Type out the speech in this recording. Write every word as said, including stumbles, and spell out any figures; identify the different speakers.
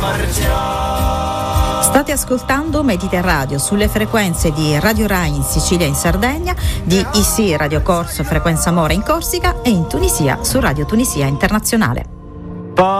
Speaker 1: State ascoltando Mediterradio sulle frequenze di Radio Rai in Sicilia e in Sardegna, di I S I Radio Corso Frequenza Mora in Corsica e in Tunisia su Radio Tunisia Internazionale.